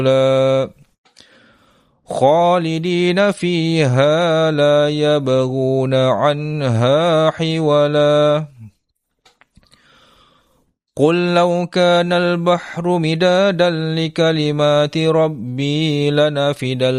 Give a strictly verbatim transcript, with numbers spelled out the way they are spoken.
خالدين فيها لا يبغون عنها حولا قل لو كان البحر مدادا لكلمات ربي لنفد